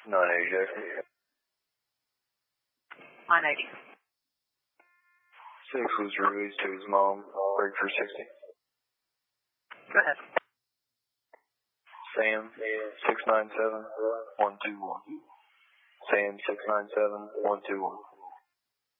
980, Jackson. 980. 6 was released to his mom, break for 60. Go ahead. Sam, 697-121. Sam, 697-121.